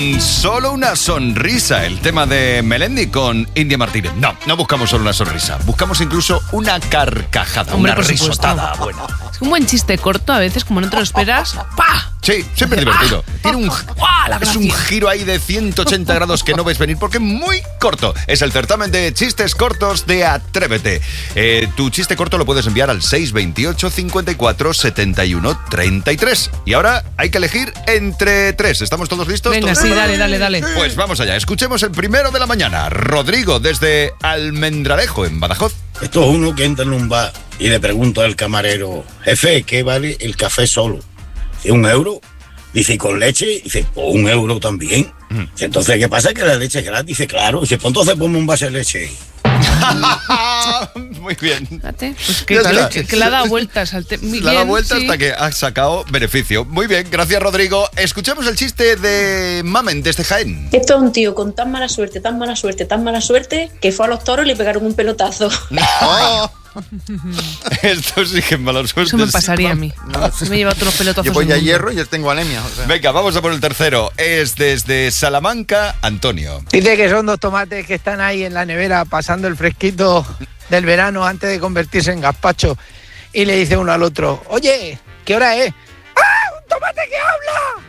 Tan solo una sonrisa, el tema de Melendi con India Martínez. No buscamos solo una sonrisa, buscamos incluso una carcajada, Hombre, una por supuesto. risotada buena. Es un buen chiste corto, a veces, como no te lo esperas. ¡Pah! Sí, siempre es divertido. Tiene es un giro ahí de 180 grados que no ves venir porque es muy corto. Es el certamen de chistes cortos de Atrévete. Tu chiste corto lo puedes enviar al 628 54 71 33. Y ahora hay que elegir entre tres. ¿Estamos todos listos? Venga, ¿Todos sí, preparados? dale. Pues vamos allá. Escuchemos el primero de la mañana. Rodrigo, desde Almendralejo, en Badajoz. Esto es uno que entra en un bar y le pregunta al camarero: jefe, ¿qué vale el café solo? Dice, €1. Dice, ¿y con leche? Dice, pues €1 también. Dice, entonces, ¿qué pasa? Que la leche es gratis. Dice, claro. Dice, pues entonces ponme un vaso de leche. Muy bien. Fíjate, pues que, Ya claro, está. que le ha dado vueltas al tema. Le ha dado vuelta hasta que ha sacado beneficio. Muy bien, gracias Rodrigo. Escuchemos el chiste de Mamen desde Jaén. Esto es un tío con tan mala suerte, que fue a los toros y le pegaron un pelotazo. Esto sí que es mala suerte. Eso me pasaría a mí. Me he llevado todos los pelotazos. Yo voy del a mundo. hierro y yo tengo anemia. O sea. Venga, vamos a por el tercero. Es desde Salamanca, Antonio. Dice que son 2 tomates que están ahí en la nevera pasando el fresquito del verano antes de convertirse en gazpacho. Y le dice uno al otro, oye, ¿qué hora es? ¡Ah, un tomate que habla!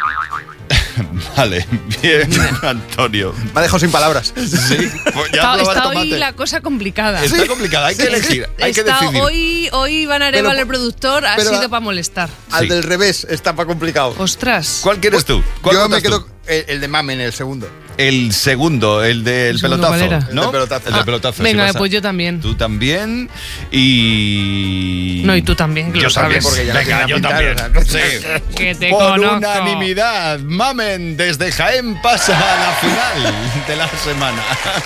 Vale, bien, Antonio. Me ha dejado sin palabras. Sí, pues ya has probado Está el hoy tomate. la cosa complicada. Está complicada, hay que elegir, hay que Está decidir. hoy Iván Arevalo, Pero- el productor, ha pero- sido para molestar. Al Sí. del revés está para complicado. Ostras. ¿Cuál quieres tú? ¿Cuál Yo votas me quedo tú? el de Mamen, el segundo. El segundo, el del ¿El segundo pelotazo. cuál era? ¿No? El del pelotazo. El del pelotazo. Venga, sí, pasa. pues yo también. Tú también y... No, y tú también, que Yo lo también, sabes. porque ya no venga, tiene yo pintar, también. o sea, Sí. Que te Por conozco. unanimidad, Mamen desde Jaén pasa a la final de la semana.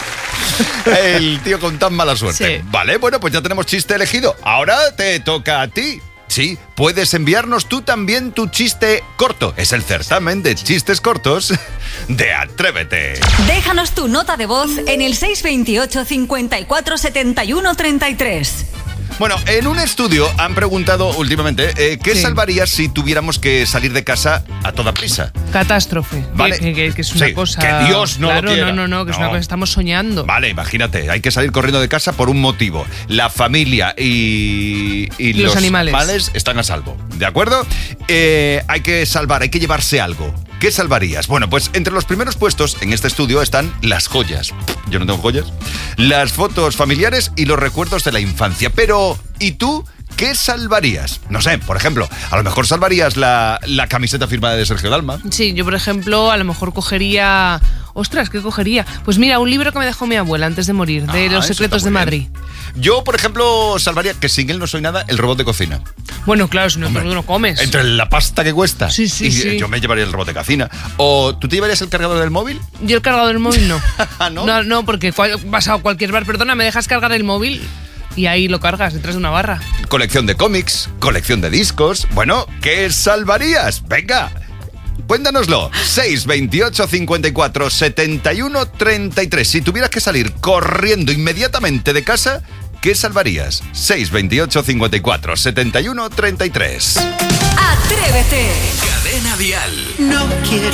El tío con tan mala suerte. Sí. Vale, bueno, pues ya tenemos chiste elegido. Ahora te toca a ti. Sí, puedes enviarnos tú también tu chiste corto. Es el certamen de chistes cortos de Atrévete. Déjanos tu nota de voz en el 628 54 71 33. Bueno, en un estudio han preguntado últimamente ¿qué Sí. salvarías si tuviéramos que salir de casa a toda prisa? Catástrofe. Vale. Que es una Sí, cosa. que Dios no lo claro, quiera. no, que es una No. cosa que estamos soñando. Vale, imagínate, hay que salir corriendo de casa por un motivo. La familia y los animales están a salvo, ¿de acuerdo? Hay que salvar, hay que llevarse algo. ¿Qué salvarías? Bueno, pues entre los primeros puestos en este estudio están las joyas. Yo no tengo joyas. Las fotos familiares y los recuerdos de la infancia. Pero, ¿y tú? ¿Qué salvarías? No sé, por ejemplo, a lo mejor salvarías la camiseta firmada de Sergio Dalma. Sí, yo por ejemplo a lo mejor cogería... Ostras, ¿qué cogería? Pues mira, un libro que me dejó mi abuela antes de morir, de Los eso secretos está de muy Madrid. bien. Yo, por ejemplo, salvaría, que sin él no soy nada, el robot de cocina. Bueno, claro, si no, tú no comes. Entre la pasta que cuesta. Sí, sí, y sí. Yo me llevaría el robot de cocina. ¿O tú te llevarías el cargador del móvil? Yo el cargador del móvil no. ¿No? No, porque vas a cualquier bar, perdona, ¿me dejas cargar el móvil? Y ahí lo cargas detrás de una barra. Colección de cómics, colección de discos. Bueno, ¿qué salvarías? Venga, cuéntanoslo. 628 54 71 33. Si tuvieras que salir corriendo inmediatamente de casa, ¿qué salvarías? 628 54 71 33. Atrévete. Cadena Dial. No quiero